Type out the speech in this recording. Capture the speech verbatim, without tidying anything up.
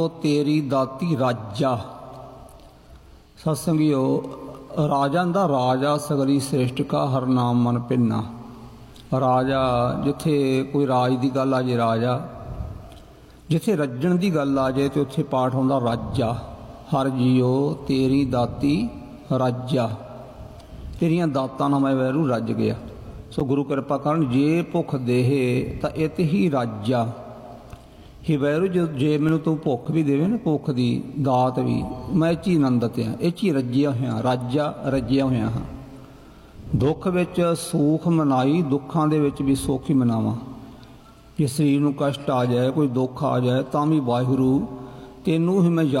तेरी दाती राजा। सत्संगियो, राजन दा राजा सगली श्रेष्ठ का हर नाम मन भिन्ना। राजा जिथे कोई राज की गल आ जाए राजा, जिथे रज्जण की गल आ जाए तो उत्थे पाठ होंदा राजा। हर जियो तेरी दाती राजा, तेरियां दातां नाल मैं वैरू रज गया। सो गुरु कृपा करन, जे भुख देहे तो इत ही राजा। ही वैरू जो जे मैनू तू भुख भी देवे ना, भुख की दात भी, मैं इच ही आनंदत हाँ, इच ही रजिया होया, राजा रजिया होया हाँ। दुख विच सूख मनाई, दुखां दे विच भी सुख ही मनावा। जे शरीर नू कष्ट आ जाए, कोई दुख आ जाए, तां भी वाहिगुरू तेनू ही मैं